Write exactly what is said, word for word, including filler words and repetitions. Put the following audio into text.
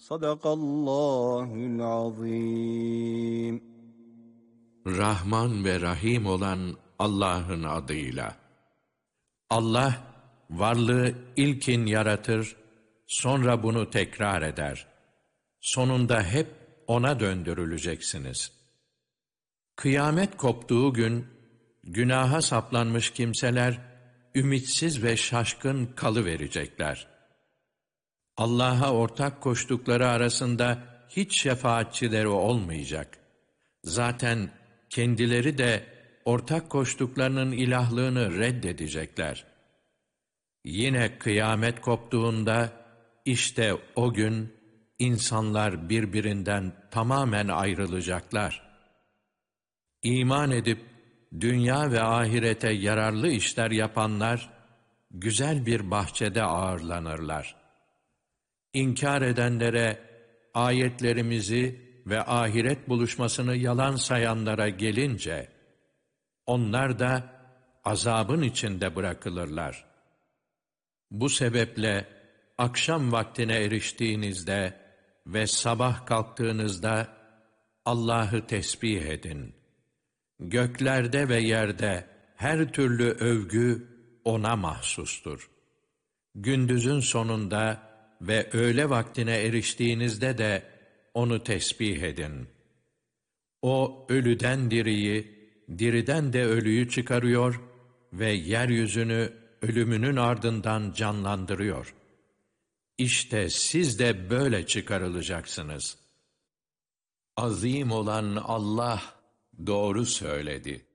Sadakallahul azim. Rahman ve Rahim olan Allah'ın adıyla. Allah, varlığı ilkin yaratır, sonra bunu tekrar eder. Sonunda hep O'na döndürüleceksiniz. Kıyamet koptuğu gün, günaha saplanmış kimseler, ümitsiz ve şaşkın kalıverecekler. Allah'a ortak koştukları arasında hiç şefaatçileri olmayacak. Zaten kendileri de ortak koştuklarının ilahlığını reddedecekler. Yine kıyamet koptuğunda, işte o gün insanlar birbirinden tamamen ayrılacaklar. İman edip dünya ve ahirete yararlı işler yapanlar, güzel bir bahçede ağırlanırlar. İnkar edenlere, ayetlerimizi ve ahiret buluşmasını yalan sayanlara gelince, onlar da azabın içinde bırakılırlar. Bu sebeple akşam vaktine eriştiğinizde ve sabah kalktığınızda Allah'ı tesbih edin. Göklerde ve yerde her türlü övgü O'na mahsustur. Gündüzün sonunda ve öğle vaktine eriştiğinizde de O'nu tesbih edin. O ölüden diriyi, diriden de ölüyü çıkarıyor ve yeryüzünü ölümünün ardından canlandırıyor. İşte siz de böyle çıkarılacaksınız. Azim olan Allah doğru söyledi.